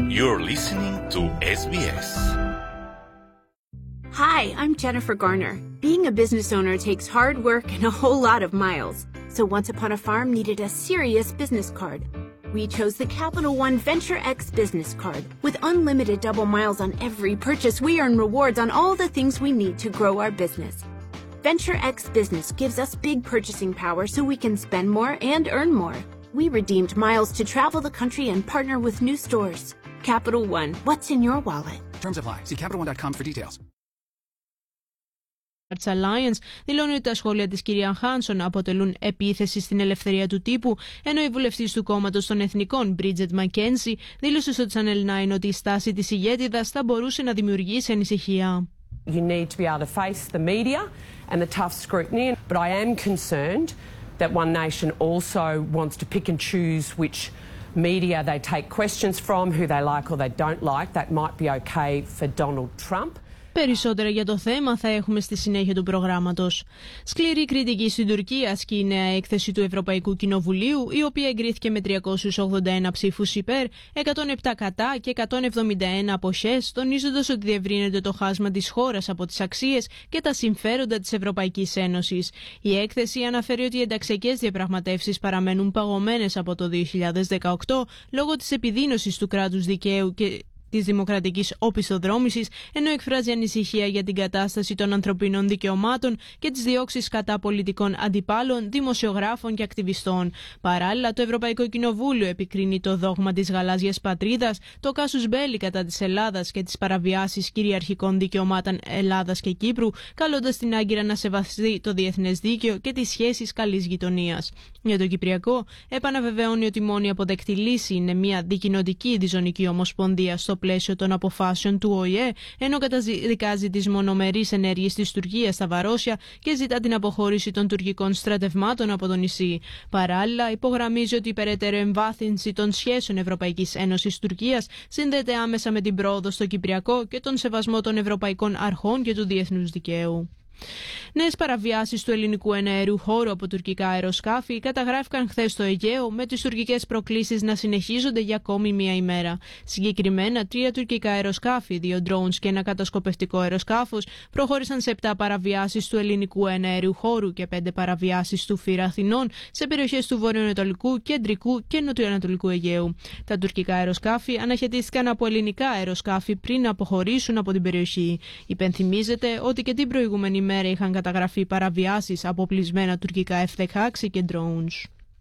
You're listening to SBS. Hi, I'm Jennifer Garner. Being a business owner takes hard work and a whole lot of miles. So Once Upon a Farm needed a serious business card. We chose the Capital One Venture X business card. With unlimited double miles on every purchase, we earn rewards on all the things we need to grow our business. Venture X Business gives us big purchasing power so we can spend more and earn more. We redeemed miles to travel the country and partner with new stores. Capital One, what's in your wallet? Terms apply. See CapitalOne.com for details. Arts Alliance δηλώνει ότι τα σχόλια της κυρία Χάνσον αποτελούν επίθεση στην ελευθερία του τύπου, ενώ η βουλευτής του κόμματος των Εθνικών, Μπρίτζετ Μακένζι, δήλωσε στο Channel 9 ότι η στάση της ηγέτιδας θα μπορούσε να δημιουργήσει ανησυχία. You need to be able to face the media and the tough scrutiny, but I am concerned that One Nation also wants to pick and choose which media they take questions from, who they like or they don't like. That might be okay for Donald Trump. Περισσότερα για το θέμα θα έχουμε στη συνέχεια του προγράμματος. Σκληρή κριτική στην Τουρκία ασκεί η νέα έκθεση του Ευρωπαϊκού Κοινοβουλίου, η οποία εγκρίθηκε με 381 ψήφους υπέρ, 107 κατά και 171 αποχές, τονίζοντας ότι διευρύνεται το χάσμα της χώρας από τις αξίες και τα συμφέροντα της Ευρωπαϊκής Ένωσης. Η έκθεση αναφέρει ότι οι ενταξιακές διαπραγματεύσεις παραμένουν παγωμένες από το 2018 λόγω της επιδείνωσης του κράτους δικαίου και της δημοκρατικής οπισθοδρόμησης, ενώ εκφράζει ανησυχία για την κατάσταση των ανθρωπίνων δικαιωμάτων και τις διώξεις κατά πολιτικών αντιπάλων, δημοσιογράφων και ακτιβιστών. Παράλληλα, το Ευρωπαϊκό Κοινοβούλιο επικρίνει το δόγμα της γαλάζιας πατρίδας, το κάσους μπέλι κατά της Ελλάδας και τις παραβιάσεις κυριαρχικών δικαιωμάτων Ελλάδας και Κύπρου, καλώντας την Άγκυρα να σεβαστεί το διεθνές δίκαιο και τις σχέσεις καλής γειτονίας. Για το Κυπριακό, επαναβεβαιώνει ότι μόνη αποδεκτή λύση είναι μια δικοινοτική διζωνική ομοσπονδία στο πλαίσιο των αποφάσεων του ΟΗΕ, ενώ καταδικάζει τις μονομερείς ενέργειες της Τουρκίας στα Βαρόσια και ζητά την αποχώρηση των τουρκικών στρατευμάτων από το νησί. Παράλληλα, υπογραμμίζει ότι η περαιτέρω εμβάθυνση των σχέσεων Ευρωπαϊκής Ένωσης-Τουρκίας συνδέεται άμεσα με την πρόοδο στο Κυπριακό και τον σεβασμό των ευρωπαϊκών αρχών και του διεθνούς δικαίου. Νέες παραβιάσεις του ελληνικού εναέριου χώρου από τουρκικά αεροσκάφη καταγράφηκαν χθες στο Αιγαίο, με τις τουρκικές προκλήσεις να συνεχίζονται για ακόμη μία ημέρα. Συγκεκριμένα, 3 τουρκικά αεροσκάφη, 2 drones και ένα κατασκοπευτικό αεροσκάφος προχώρησαν σε 7 παραβιάσεις του ελληνικού εναέριου χώρου και 5 παραβιάσεις του Φύρα Αθηνών σε περιοχές του βορειοανατολικού, κεντρικού και νοτιοανατολικού Αιγαίου. Τα τουρκικά αεροσκάφη αναχαιτίστηκαν από ελληνικά αεροσκάφη πριν αποχωρήσουν από την περιοχή. Υπενθυμίζεται ότι και την προηγούμενη μέρα είχαν καταγραφεί παραβιάσεις από οπλισμένα τουρκικά F-16 και drones.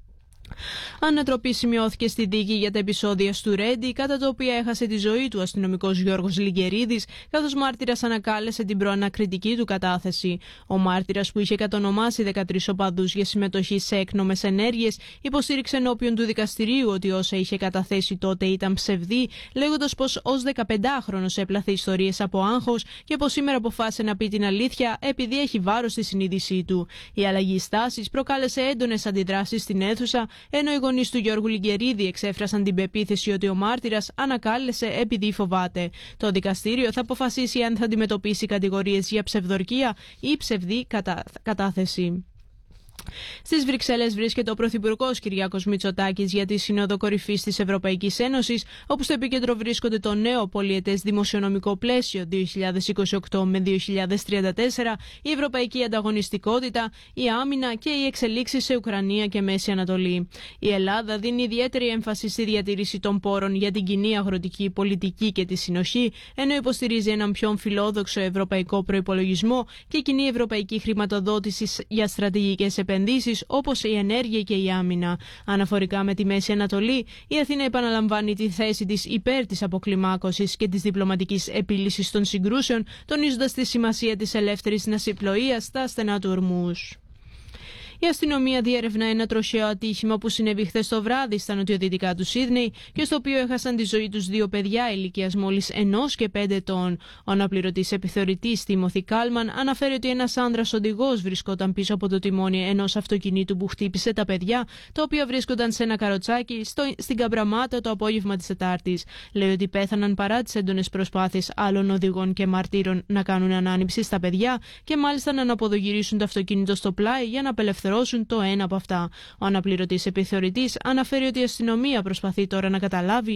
Ανατροπή σημειώθηκε στη δίκη για τα επεισόδια στο Ρέντι, κατά τα οποία έχασε τη ζωή του ο αστυνομικός Γιώργος Λιγκερίδης, καθώς μάρτυρας ανακάλεσε την προανακριτική του κατάθεση. Ο μάρτυρας, που είχε κατονομάσει 13 οπαδούς για συμμετοχή σε έκνομες ενέργειες, υποστήριξε ενώπιον του δικαστηρίου ότι όσα είχε καταθέσει τότε ήταν ψευδή, λέγοντας πως ως 15χρονος έπλαθε ιστορίες από άγχος και πως σήμερα αποφάσισε να πει την αλήθεια επειδή έχει βάρος στη συνείδησή του. Η αλλαγή στάσης προκάλεσε έντονες αντιδράσεις στην αίθουσα, ενώ οι γονείς του Γιώργου Λιγκερίδη εξέφρασαν την πεποίθηση ότι ο μάρτυρας ανακάλεσε επειδή φοβάται. Το δικαστήριο θα αποφασίσει αν θα αντιμετωπίσει κατηγορίες για ψευδορκία ή ψευδή κατάθεση. Στις Βρυξέλλες βρίσκεται ο Πρωθυπουργός Κυριάκος Μητσοτάκης για τη Σύνοδο Κορυφής της Ευρωπαϊκής Ένωσης, όπου στο επίκεντρο βρίσκονται το νέο πολιετές δημοσιονομικό πλαίσιο 2028 με 2034, η ευρωπαϊκή ανταγωνιστικότητα, η άμυνα και οι εξελίξεις σε Ουκρανία και Μέση Ανατολή. Η Ελλάδα δίνει ιδιαίτερη έμφαση στη διατήρηση των πόρων για την κοινή αγροτική πολιτική και τη συνοχή, ενώ υποστηρίζει έναν πιο φιλόδοξο ευρωπαϊκό προϋπολογισμό και κοινή ευρωπαϊκή χρηματοδότηση για στρατηγικές επενδύσεις όπως η ενέργεια και η άμυνα. Αναφορικά με τη Μέση Ανατολή, η Αθήνα επαναλαμβάνει τη θέση της υπέρ της αποκλιμάκωσης και της διπλωματικής επίλυσης των συγκρούσεων, τονίζοντας τη σημασία της ελεύθερης ναυσιπλοείας στα στενά του Ορμούζ. Η αστυνομία διέρευνα ένα τροχαίο ατύχημα που συνέβη χθες το βράδυ στα νοτιοδυτικά του Σίδνεϊ και στο οποίο έχασαν τη ζωή τους 2 παιδιά ηλικίας μόλις 1 και 5 ετών. Ο αναπληρωτής επιθεωρητής Τίμωθη Κάλμαν αναφέρει ότι ένας άνδρας οδηγός βρισκόταν πίσω από το τιμόνι ενός αυτοκινήτου που χτύπησε τα παιδιά, τα οποία βρίσκονταν σε ένα καροτσάκι στην Καμπραμάτα το απόγευμα της Τετάρτης. Λέει ότι πέθαναν παρά τις έντονες προσπάθειες άλλων οδηγών και μαρτύρων να κάνουν ανάνυψη στα παιδιά και μάλιστα να αναποδογυρίσουν το αυτοκίνητο στο πλάι για να απελευθερώσουν το ένα από αυτά. Ο αναπληρωτής επιθεωρητής αναφέρει ότι η αστυνομία προσπαθεί τώρα να καταλάβει